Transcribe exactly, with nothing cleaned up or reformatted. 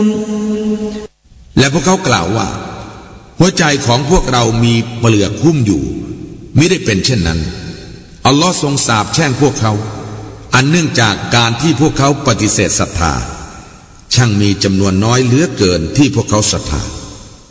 และพวกเขากล่าวว่าหัวใจของพวกเรามีเปลือกหุ้มอยู่มิได้เป็นเช่นนั้นอัลลอฮ์ทรงสาปแช่งพวกเขาอันเนื่องจากการที่พวกเขาปฏิเสธศรัทธาช่างมีจำนวนน้อยเหลือเกินที่พวกเขาศรัทธา